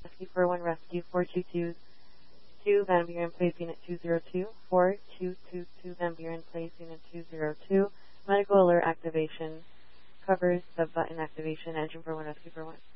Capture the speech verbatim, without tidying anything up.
Rescue four one, Rescue four two two two, Van Buren Place, Unit two zero two, four two two two, Van Buren Place, Unit two zero two. Medical alert activation covers the button activation, engine for one, Rescue for one.